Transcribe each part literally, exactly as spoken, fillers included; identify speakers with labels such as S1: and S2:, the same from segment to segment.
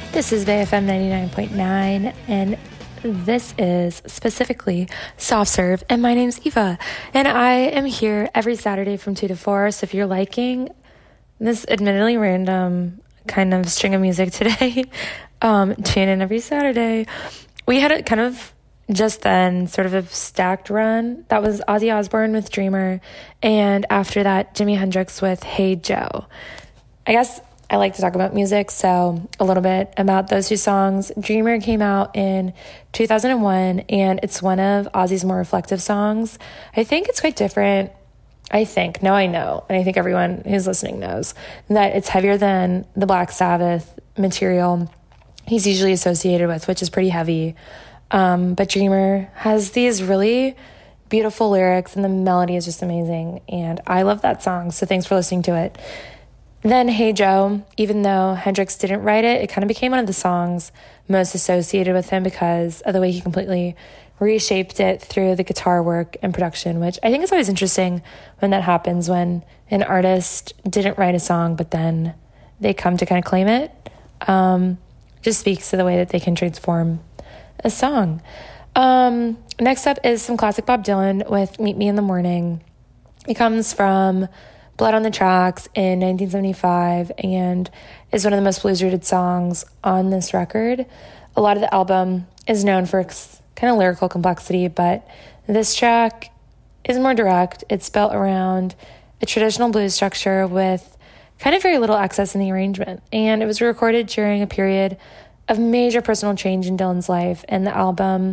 S1: This is Bay F M ninety-nine point nine, and this is specifically Soft Serve, and my name's Eva, and I am here every Saturday from two to four, so if you're liking this admittedly random kind of string of music today, um, tune in every Saturday. We had a kind of just then sort of a stacked run. That was Ozzy Osbourne with Dreamer, and after that, Jimi Hendrix with Hey Joe. I guess I like to talk about music, so a little bit about those two songs. Dreamer came out in two thousand one, and it's one of Ozzy's more reflective songs. I think it's quite different. I think, no, I know, and I think everyone who's listening knows that it's heavier than the Black Sabbath material he's usually associated with, which is pretty heavy. Um, but Dreamer has these really beautiful lyrics, and the melody is just amazing, and I love that song, so thanks for listening to it. Then Hey Joe, even though Hendrix didn't write it, it kind of became one of the songs most associated with him because of the way he completely reshaped it through the guitar work and production, which I think is always interesting when that happens, when an artist didn't write a song, but then they come to kind of claim it. Um, just speaks to the way that they can transform a song. Um, next up is some classic Bob Dylan with Meet Me in the Morning. It comes from Blood on the Tracks in nineteen seventy-five and is one of the most blues-rooted songs on this record. A lot of the album is known for its kind of lyrical complexity, but this track is more direct. It's built around a traditional blues structure with kind of very little excess in the arrangement, and it was recorded during a period of major personal change in Dylan's life, and the album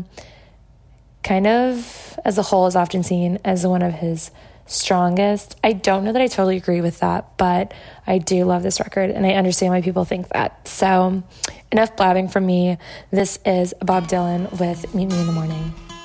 S1: kind of as a whole is often seen as one of his strongest. I don't know that I totally agree with that, but I do love this record, and I understand why people think that. So enough blabbing from me. This is Bob Dylan with Meet Me in the Morning.